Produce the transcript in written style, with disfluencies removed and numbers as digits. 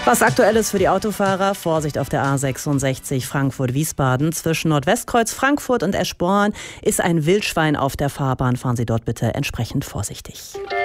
Was aktuell ist für die Autofahrer: Vorsicht auf der A66 Frankfurt-Wiesbaden. Zwischen Nordwestkreuz Frankfurt und Eschborn ist ein Wildschwein auf der Fahrbahn. Fahren Sie dort bitte entsprechend vorsichtig.